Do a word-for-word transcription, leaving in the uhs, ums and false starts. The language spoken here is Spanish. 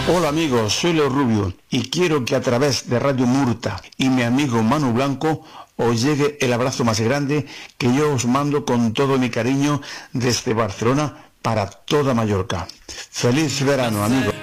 Hola amigos, soy Leo Rubio y quiero que a través de Radio Murta y mi amigo Manu Blanco os llegue el abrazo más grande que yo os mando con todo mi cariño desde Barcelona para toda Mallorca. Feliz verano, amigos.